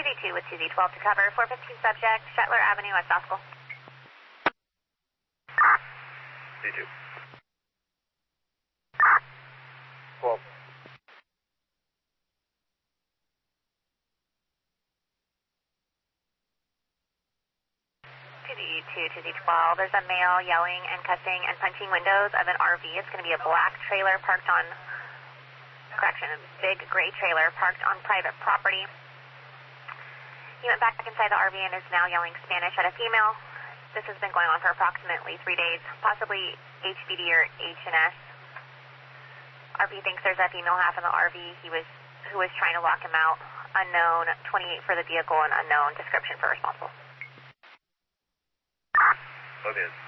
2D2 with 2Z12 to cover. 415 subject, Shetler Avenue, West Osco. D2. 12. 2D2, 2Z12. There's a male yelling and cussing and punching windows of an RV. It's going to be a black trailer parked on, correction, a big gray trailer parked on private property. He went back inside the RV and is now yelling Spanish at a female. This has been going on for approximately 3 days, possibly HBD or H&S. RV thinks there's a female half in the RV who was trying to lock him out. Unknown, 28 for the vehicle and unknown description for responsible. Okay.